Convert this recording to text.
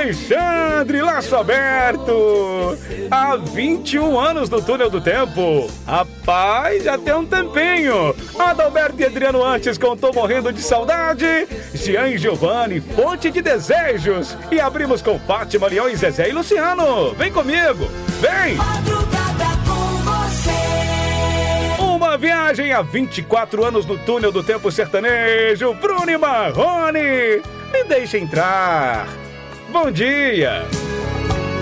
Alexandre, laço aberto. Há 21 anos no Túnel do Tempo. Rapaz, já tem um tempinho. Adalberto e Adriano antes contou morrendo de saudade. Jean e Giovanni, fonte de desejos. E abrimos com Fátima, Leões, Zezé e Luciano. Vem comigo, vem! Uma viagem há 24 anos no Túnel do Tempo sertanejo. Bruno e Marrone, me deixa entrar. Bom dia!